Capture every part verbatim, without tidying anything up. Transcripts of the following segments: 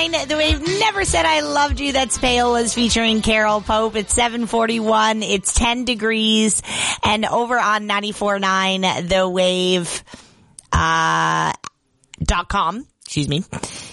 nine, The Wave Never Said I Loved You. That's Paola's featuring Carol Pope. It's seven forty-one. It's ten degrees. And over on ninety-four point nine, The Wave, uh, dot com, excuse me,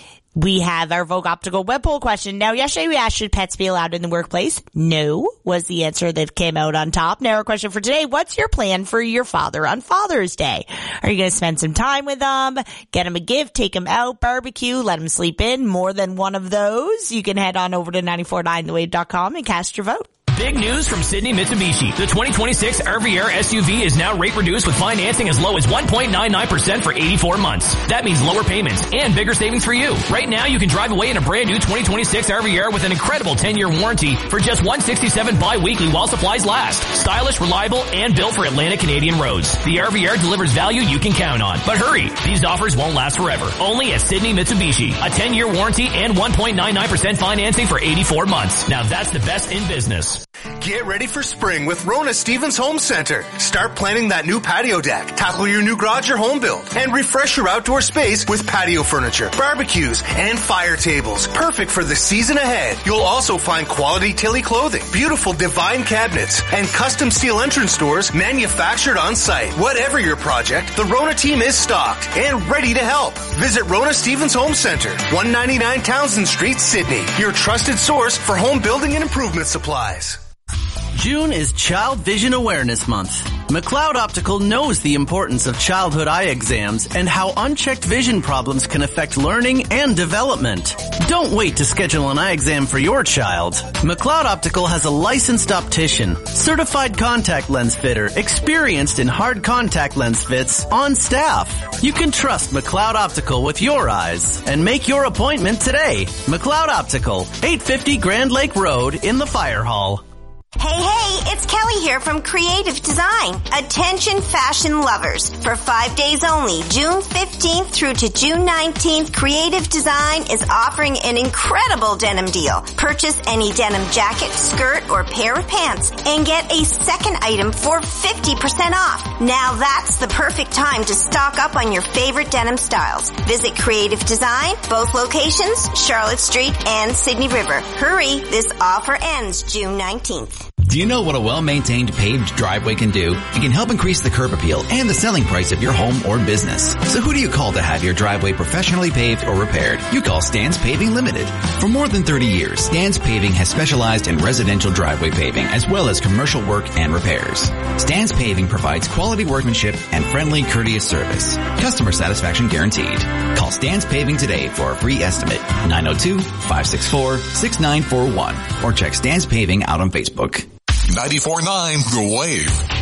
we have our Vogue Optical web poll question. Now, yesterday we asked, should pets be allowed in the workplace? No, was the answer that came out on top. Now, our question for today, what's your plan for your father on Father's Day? Are you going to spend some time with them, get him a gift, take him out, barbecue, let him sleep in? More than one of those? You can head on over to ninety-four point nine the wave dot com and cast your vote. Big news from Sydney Mitsubishi. The twenty twenty-six R V R S U V is now rate reduced with financing as low as one point nine nine percent for eighty-four months. That means lower payments and bigger savings for you. Right now, you can drive away in a brand new twenty twenty-six R V R with an incredible ten-year warranty for just one hundred sixty-seven dollars bi-weekly while supplies last. Stylish, reliable, and built for Atlantic Canadian roads. The R V R delivers value you can count on. But hurry, these offers won't last forever. Only at Sydney Mitsubishi. A ten-year warranty and one point nine nine percent financing for eighty-four months. Now that's the best in business. Get ready for spring with Rona Stevens Home Center. Start planning that new patio deck, tackle your new garage or home build, and refresh your outdoor space with patio furniture, barbecues, and fire tables. Perfect for the season ahead. You'll also find quality Tilly clothing, beautiful Divine cabinets, and custom steel entrance doors manufactured on site. Whatever your project, the Rona team is stocked and ready to help. Visit Rona Stevens Home Center, one ninety-nine Townsend Street, Sydney. Your trusted source for home building and improvement supplies. June is Child Vision Awareness Month. McLeod Optical knows the importance of childhood eye exams and how unchecked vision problems can affect learning and development. Don't wait to schedule an eye exam for your child. McLeod Optical has a licensed optician, certified contact lens fitter, experienced in hard contact lens fits on staff. You can trust McLeod Optical with your eyes and make your appointment today. McLeod Optical, eight fifty Grand Lake Road in the Fire Hall. Hey, hey, it's Kelly here from Creative Design. Attention fashion lovers. For five days only, June fifteenth through to June nineteenth, Creative Design is offering an incredible denim deal. Purchase any denim jacket, skirt, or pair of pants and get a second item for fifty percent off. Now that's the perfect time to stock up on your favorite denim styles. Visit Creative Design, both locations, Charlotte Street and Sydney River. Hurry, this offer ends June nineteenth. Do you know what a well-maintained paved driveway can do? It can help increase the curb appeal and the selling price of your home or business. So who do you call to have your driveway professionally paved or repaired? You call Stan's Paving Limited. For more than thirty years, Stan's Paving has specialized in residential driveway paving as well as commercial work and repairs. Stan's Paving provides quality workmanship and friendly, courteous service. Customer satisfaction guaranteed. Call Stan's Paving today for a free estimate. nine oh two, five six four, six nine four one or check Stan's Paving out on Facebook. ninety-four point nine The Wave.